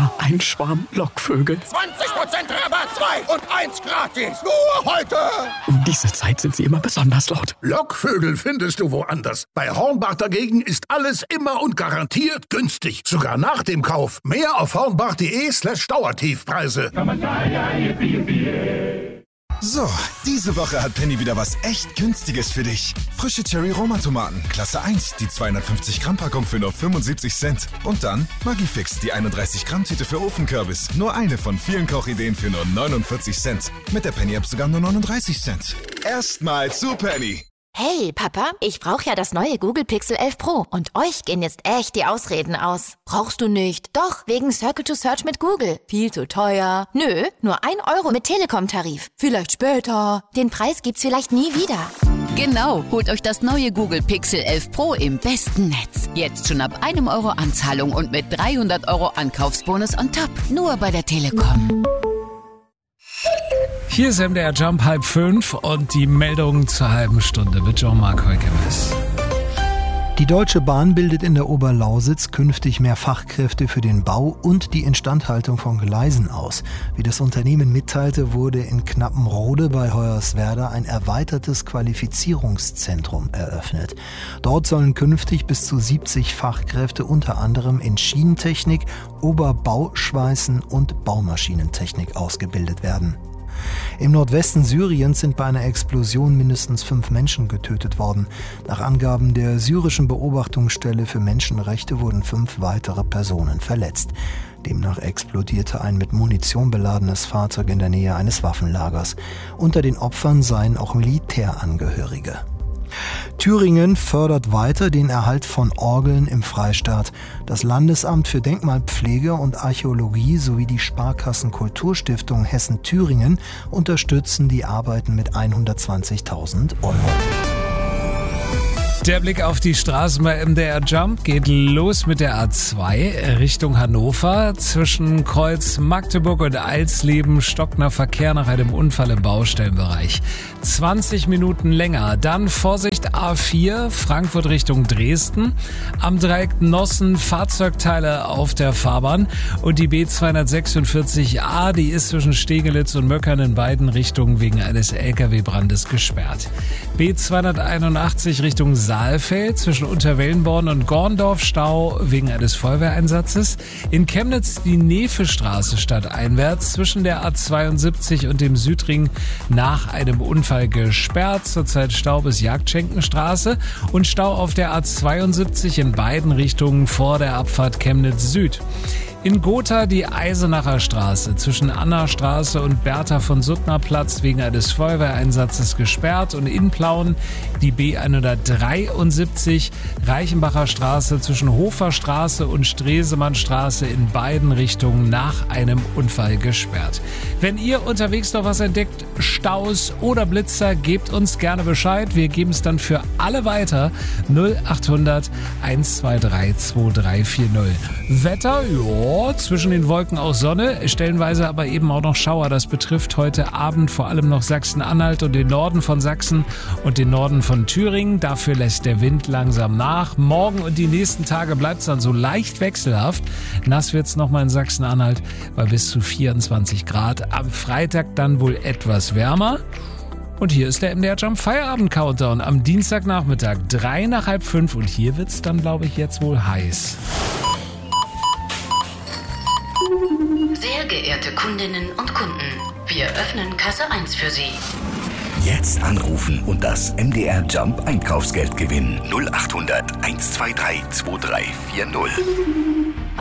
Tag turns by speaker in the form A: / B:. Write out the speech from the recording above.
A: da ein Schwarm Lockvögel.
B: 20% Rabatt, 2 und 1 gratis. Nur heute.
A: Um diese Zeit sind sie immer besonders laut.
C: Lockvögel findest du woanders. Bei Hornbach dagegen ist alles immer und garantiert günstig. Sogar nach dem Kauf. Mehr auf hornbach.de/Dauertiefpreise.
D: So, diese Woche hat Penny wieder was echt Günstiges für dich. Frische Cherry-Roma-Tomaten, Klasse 1, die 250-Gramm-Packung für nur 75 Cent. Und dann Maggi-Fix, die 31-Gramm-Tüte für Ofenkürbis. Nur eine von vielen Kochideen für nur 49 Cent. Mit der Penny-App sogar nur 39 Cent. Erstmal zu Penny.
E: Hey, Papa, ich brauche ja das neue Google Pixel 11 Pro. Und euch gehen jetzt echt die Ausreden aus. Brauchst du nicht? Doch, wegen Circle to Search mit Google. Viel zu teuer. Nö, nur 1 Euro mit Telekom-Tarif. Vielleicht später. Den Preis gibt's vielleicht nie wieder.
F: Genau, holt euch das neue Google Pixel 11 Pro im besten Netz. Jetzt schon ab 1 Euro Anzahlung und mit 300 Euro Ankaufsbonus on top. Nur bei der Telekom.
G: Hier ist MDR Jump 4:30 und die Meldung zur halben Stunde mit Jean-Marc Heukemes.
H: Die Deutsche Bahn bildet in der Oberlausitz künftig mehr Fachkräfte für den Bau und die Instandhaltung von Gleisen aus. Wie das Unternehmen mitteilte, wurde in Knappenrode bei Hoyerswerda ein erweitertes Qualifizierungszentrum eröffnet. Dort sollen künftig bis zu 70 Fachkräfte unter anderem in Schienentechnik, Oberbauschweißen und Baumaschinentechnik ausgebildet werden. Im Nordwesten Syriens sind bei einer Explosion mindestens 5 Menschen getötet worden. Nach Angaben der syrischen Beobachtungsstelle für Menschenrechte wurden 5 weitere Personen verletzt. Demnach explodierte ein mit Munition beladenes Fahrzeug in der Nähe eines Waffenlagers. Unter den Opfern seien auch Militärangehörige. Thüringen fördert weiter den Erhalt von Orgeln im Freistaat. Das Landesamt für Denkmalpflege und Archäologie sowie die Sparkassen Kulturstiftung Hessen-Thüringen unterstützen die Arbeiten mit 120.000 Euro.
G: Der Blick auf die Straßen bei MDR Jump geht los mit der A2 Richtung Hannover. Zwischen Kreuz Magdeburg und Alsleben stockender Verkehr nach einem Unfall im Baustellenbereich. 20 Minuten länger. Dann Vorsicht A4 Frankfurt Richtung Dresden. Am Dreieck Nossen Fahrzeugteile auf der Fahrbahn. Und die B246A, die ist zwischen Stegelitz und Möckern in beiden Richtungen wegen eines LKW-Brandes gesperrt. B281 Richtung Saalfeld zwischen Unterwellenborn und Gorndorf Stau wegen eines Feuerwehreinsatzes. In Chemnitz die Nevestraße stadteinwärts zwischen der A72 und dem Südring nach einem Unfall gesperrt. Zurzeit Stau bis Jagdschenkenstraße und Stau auf der A72 in beiden Richtungen vor der Abfahrt Chemnitz Süd. In Gotha die Eisenacher Straße zwischen Anna-Straße und Bertha von Suttner Platz wegen eines Feuerwehreinsatzes gesperrt und in Plauen die B173 Reichenbacher Straße zwischen Hofer Straße und Stresemannstraße in beiden Richtungen nach einem Unfall gesperrt. Wenn ihr unterwegs noch was entdeckt, Staus oder Blitzer, gebt uns gerne Bescheid. Wir geben es dann für alle weiter. 0800 123 2340. Wetter, ja. Zwischen den Wolken auch Sonne, stellenweise aber eben auch noch Schauer. Das betrifft heute Abend vor allem noch Sachsen-Anhalt und den Norden von Sachsen und den Norden von Thüringen. Dafür lässt der Wind langsam nach. Morgen und die nächsten Tage bleibt es dann so leicht wechselhaft. Nass wird es nochmal in Sachsen-Anhalt bei bis zu 24 Grad. Am Freitag dann wohl etwas wärmer. Und hier ist der MDR Jump Feierabend Countdown am Dienstagnachmittag 3 nach halb 5 und hier wird es dann, glaube ich, jetzt wohl heiß.
I: Sehr geehrte Kundinnen und Kunden, wir öffnen Kasse 1 für Sie.
J: Jetzt anrufen und das MDR Jump Einkaufsgeld gewinnen. 0800 123 2340.